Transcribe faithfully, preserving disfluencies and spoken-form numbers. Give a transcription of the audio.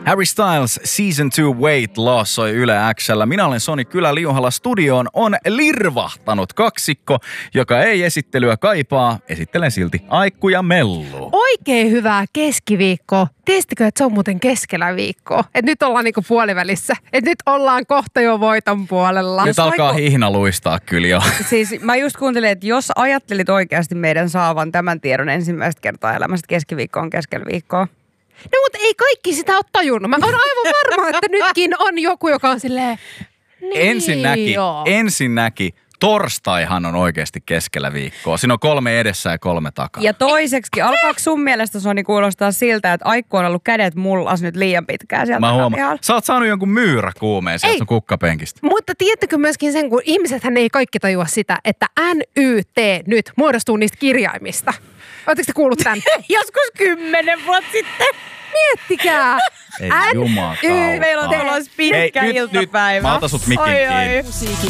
Harry Styles Season two Weight Loss soi Yle X:llä. Minä olen Soni Kylä-Liuhala. Studioon on lirvahtanut kaksikko, joka ei esittelyä kaipaa. Esittelen silti Aikku ja Mellu. Oikein hyvää keskiviikkoa. Tiesittekö, että se on muuten keskellä viikkoa? Että nyt ollaan niinku puolivälissä. Että nyt ollaan kohta jo voiton puolella. Nyt alkaa Aikku... hihna luistaa kyllä jo. Siis mä just kuuntelin, että jos ajattelit oikeasti meidän saavan tämän tiedon ensimmäistä kertaa elämästä, keskiviikko on keskellä viikkoa. No mutta ei kaikki sitä ole tajunnut. Mä oon aivan varma, että nytkin on joku, joka on silleen... Niin ensinnäkin, joo. ensinnäkin torstaihan on oikeasti keskellä viikkoa. Siinä on kolme edessä ja kolme takaa. Ja toiseksi, alkaako sun mielestä Soni kuulostaa siltä, että Aikku on ollut kädet mullas nyt liian pitkään sieltä? Mä huomaan. Sä oot saanut jonkun myyräkuumeen sieltä sun kukkapenkistä. Mutta tiedättekö myöskin sen, kun ihmisethän ei kaikki tajua sitä, että N Y T nyt muodostuu niistä kirjaimista. Oletteko te kuullut tämän? Joskus kymmenen vuotta sitten. Miettikää. Ei jumakaan. Meillä on tulossa pitkä Hei, nyt, iltapäivä. Nyt, mä otan sut mikin oi, kiinni. Oi.